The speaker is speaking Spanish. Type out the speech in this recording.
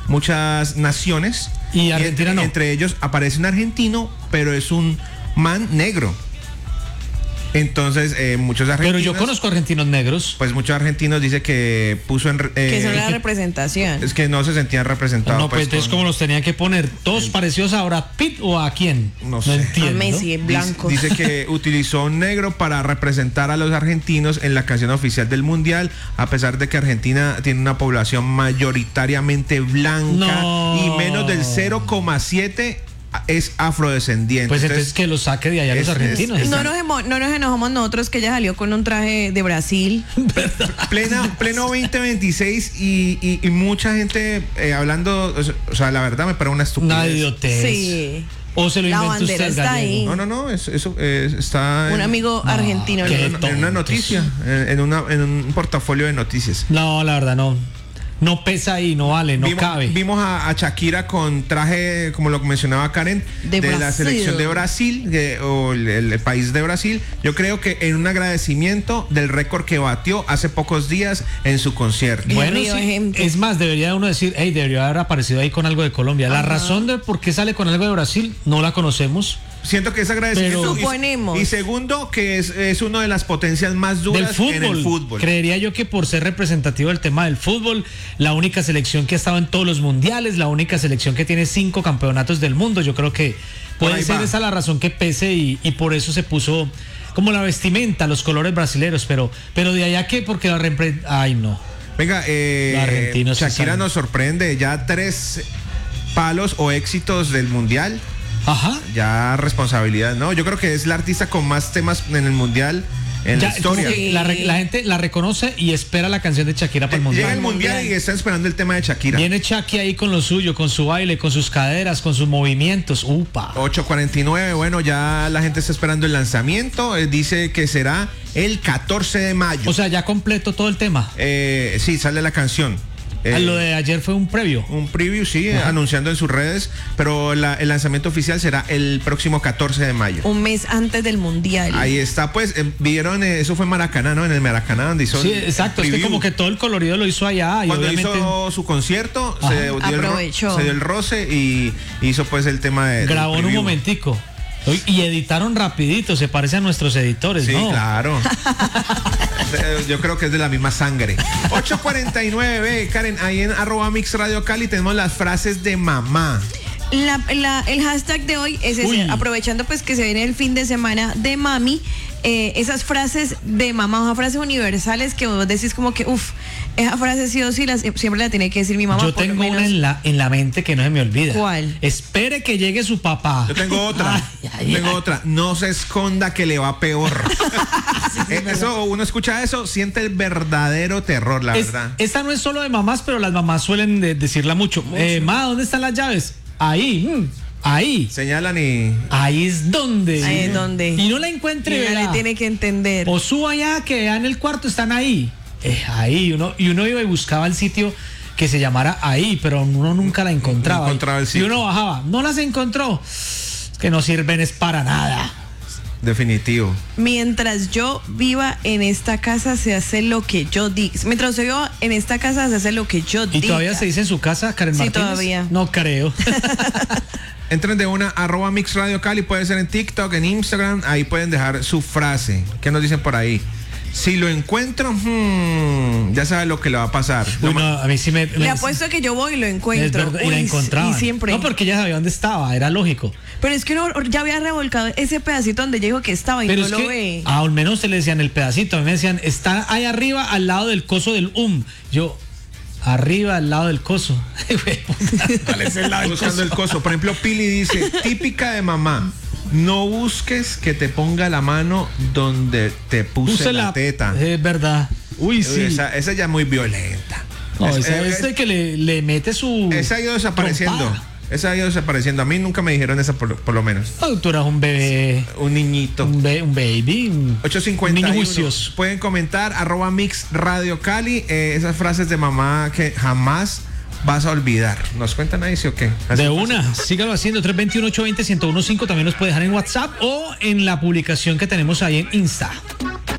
muchas naciones. Y Argentina no. Entre ellos aparece un argentino, pero es un man negro. Entonces, muchos argentinos... Pero yo conozco argentinos negros. Pues muchos argentinos dicen que puso en... que son la representación. Es que no se sentían representados. No, pues entonces como los tenían que poner, ¿todos parecidos a Brad Pitt o a quién? No sé. Entiendo. A Messi, blanco. Dice que utilizó un negro para representar a los argentinos en la canción oficial del Mundial, a pesar de que Argentina tiene una población mayoritariamente blanca y menos del 0,7 es afrodescendiente. Pues entonces que lo saque de allá los argentinos. No nos enojamos nosotros que ella salió con un traje de Brasil. Pleno 2026 y mucha gente hablando, o sea, la verdad me parece una estupidez. Una idiotez. Sí. O se lo La inventó bandera usted, está gallego. ahí. No, eso está Un amigo argentino. en una noticia, en un portafolio de noticias. No, la verdad no. No pesa ahí, no vale, no cabe. Vimos a Shakira con traje, como lo mencionaba Karen, de la selección de Brasil, o el país de Brasil. Yo creo que en un agradecimiento del récord que batió hace pocos días en su concierto. Bueno, sí, es más, debería uno decir, hey, debería haber aparecido ahí con algo de Colombia. La razón de por qué sale con algo de Brasil no la conocemos. Siento que es agradecimiento. Pero suponemos. Y segundo, que es una de las potencias más duras en el fútbol. Creería yo que por ser representativo del tema del fútbol, la única selección que ha estado en todos los mundiales, la única selección que tiene 5 campeonatos del mundo, yo creo que puede ser esa la razón que pese y por eso se puso como la vestimenta, los colores brasileños, pero de allá que porque ay no. Venga, Shakira nos sorprende, ya 3 palos o éxitos del mundial. Ajá. Ya responsabilidad, ¿no? Yo creo que es la artista con más temas en el mundial en la historia. La gente la reconoce y espera la canción de Shakira para el mundial. Llega el mundial y están esperando el tema de Shakira. Viene Shakira ahí con lo suyo, con su baile, con sus caderas, con sus movimientos. Upa. 8:49, bueno, ya la gente está esperando el lanzamiento. Dice que será el 14 de mayo. O sea, ya completo todo el tema. Sí, sale la canción. Lo de ayer fue un preview. Un preview, sí, anunciando en sus redes, pero el lanzamiento oficial será el próximo 14 de mayo. Un mes antes del mundial. Ahí está, pues, vieron, eso fue en Maracaná, ¿no? En el Maracaná, donde hizo. Sí, exacto, es que como que todo el colorido lo hizo allá. Y cuando obviamente hizo su concierto, se dio el roce y hizo pues el tema de. Grabó en un momentico. Y editaron rapidito, se parece a nuestros editores, sí, ¿no? Sí, claro. Yo creo que es de la misma sangre. 8:49, Karen, ahí en @MixRadioCali tenemos las frases de mamá. El hashtag de hoy es ese, aprovechando pues que se viene el fin de semana de mami, esas frases de mamá, esas frases universales que vos decís como que, esa frase sí o sí siempre la tiene que decir mi mamá. Yo tengo una en la mente que no se me olvida. ¿Cuál? Espere que llegue su papá. Yo tengo otra. Otra. No se esconda que le va peor. Eso, uno escucha eso, siente el verdadero terror, la verdad. Esta no es solo de mamás, pero las mamás suelen decirla mucho. Ma, ¿dónde están las llaves? Ahí. Ahí. Señalan y. Ahí es donde. Ahí es donde. Y no la encuentre, y le tiene que entender. O suba allá, que ya en el cuarto están ahí. Ahí. Uno iba y buscaba el sitio que se llamara ahí, pero uno nunca la encontraba. No encontraba el sitio. Y uno bajaba. No las encontró. Es que no sirven es para nada. Definitivo. Mientras yo viva en esta casa se hace lo que yo diga. Mientras yo viva en esta casa se hace lo que yo diga. ¿Y todavía se dice en su casa, Karen Martínez? Sí, todavía. No creo. Entren de una @MixRadioCali, puede ser en TikTok, en Instagram, ahí pueden dejar su frase. ¿Qué nos dicen por ahí? Si lo encuentro, ya sabe lo que le va a pasar. Uy, no, a mí sí le apuesto que yo voy y lo encuentro. Es verdad, y la encontraba. Y siempre. No, porque ya sabía dónde estaba, era lógico. Pero es que uno ya había revolcado ese pedacito donde dijo que estaba y pero no lo ve. Al menos se le decían el pedacito, a mí me decían, está ahí arriba al lado del coso del Yo, arriba al lado del coso. ¿Cuál es el lado? Buscando el coso. Por ejemplo, Pili dice, típica de mamá. No busques que te ponga la mano donde te puse la teta. Es verdad. Uy, sí. Esa ya es muy violenta. No, esa es que le mete su. Esa ha ido desapareciendo. Trompada. Esa ha ido desapareciendo. A mí nunca me dijeron esa por lo menos. Tú eras un bebé. Un niñito. Un baby. 8:51. Niño juicios. Pueden comentar @MixRadioCali esas frases de mamá que jamás vas a olvidar. ¿Nos cuentan ahí, sí o qué? De una, sígalo haciendo. 321-820-1015. También nos puede dejar en WhatsApp o en la publicación que tenemos ahí en Insta.